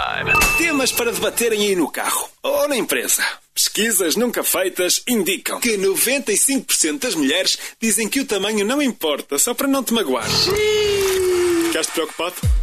Temas para debaterem aí no carro ou na empresa. Pesquisas nunca feitas indicam que 95% das mulheres dizem que o tamanho não importa, só para não te magoar. Ficaste preocupado?